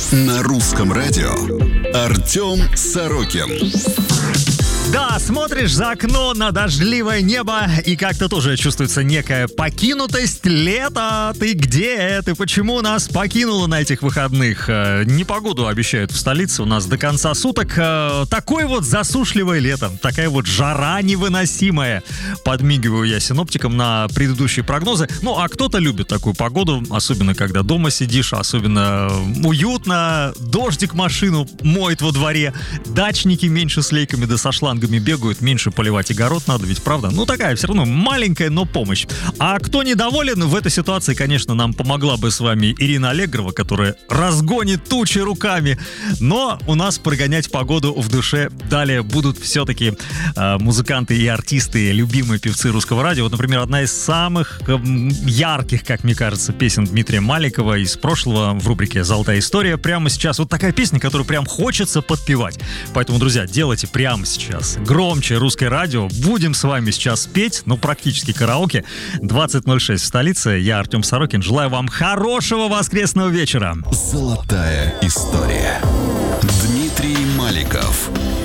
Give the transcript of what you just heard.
На русском радио Артем Сорокин. Да, смотришь за окно на дождливое небо, и как-то тоже чувствуется некая покинутость. Лето, ты где? Ты почему нас покинула на этих выходных? Непогоду обещают в столице у нас до конца суток. Такое вот засушливое лето, такая вот жара невыносимая. Подмигиваю я синоптикам на предыдущие прогнозы. Ну, а кто-то любит такую погоду, особенно когда дома сидишь, особенно уютно. Дождик машину моет во дворе, дачники меньше с лейками да со шлангами бегают, меньше поливать огород надо, ведь правда? Ну, такая все равно маленькая, но помощь. А кто недоволен, в этой ситуации, конечно, нам помогла бы с вами Ирина Аллегрова, которая разгонит тучи руками. Но у нас прогонять погоду в душе далее будут все-таки музыканты и артисты, любимые певцы русского радио. Вот, например, одна из самых ярких, как мне кажется, песен Дмитрия Маликова из прошлого в рубрике «Золотая история». Прямо сейчас вот такая песня, которую прям хочется подпевать. Поэтому, друзья, делайте прямо сейчас громче русское радио. Будем с вами сейчас петь, ну, практически караоке. 20:06 в столице. Я Артем Сорокин. Желаю вам хорошего воскресного вечера. Золотая история. Дмитрий Маликов.